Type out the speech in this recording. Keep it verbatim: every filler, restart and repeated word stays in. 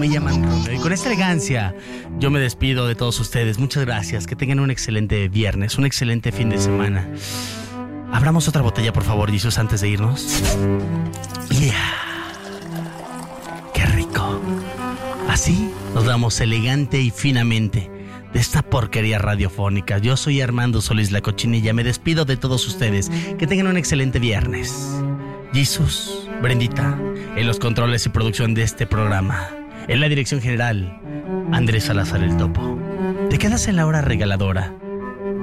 me llaman Romeo. Y con esta elegancia yo me despido de todos ustedes. Muchas gracias, que tengan un excelente viernes, un excelente fin de semana. Abramos otra botella, por favor, Jesús, antes de irnos. Yeah. Qué rico. Así nos damos elegante y finamente de esta porquería radiofónica. Yo soy Armando Solís La Cochinilla. Me despido de todos ustedes. Que tengan un excelente viernes. Jesús, Brendita, en los controles y producción de este programa. En la dirección general, Andrés Salazar el Topo. Te quedas en la hora regaladora